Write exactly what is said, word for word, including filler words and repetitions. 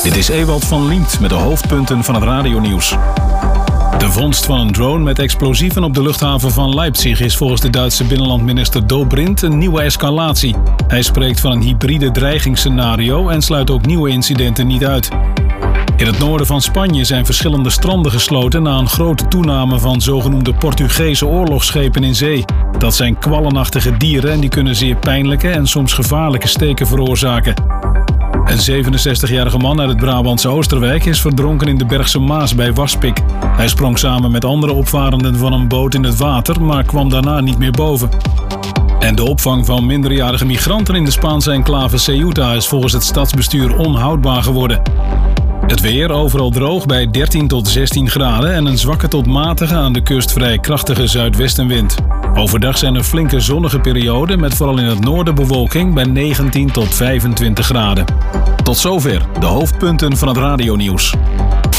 Dit is Ewald van Liemt met de hoofdpunten van het radionieuws. De vondst van een drone met explosieven op de luchthaven van Leipzig is volgens de Duitse binnenlandminister Dobrindt een nieuwe escalatie. Hij spreekt van een hybride dreigingsscenario en sluit ook nieuwe incidenten niet uit. In het noorden van Spanje zijn verschillende stranden gesloten na een grote toename van zogenoemde Portugese oorlogsschepen in zee. Dat zijn kwallenachtige dieren en die kunnen zeer pijnlijke en soms gevaarlijke steken veroorzaken. Een zevenenzestigjarige man uit het Brabantse Oosterwijk is verdronken in de Bergse Maas bij Waspik. Hij sprong samen met andere opvarenden van een boot in het water, maar kwam daarna niet meer boven. En de opvang van minderjarige migranten in de Spaanse enclave Ceuta is volgens het stadsbestuur onhoudbaar geworden. Het weer overal droog bij dertien tot zestien graden en een zwakke tot matige aan de kust vrij krachtige zuidwestenwind. Overdag zijn er flinke zonnige perioden met vooral in het noorden bewolking bij negentien tot vijfentwintig graden. Tot zover de hoofdpunten van het radionieuws.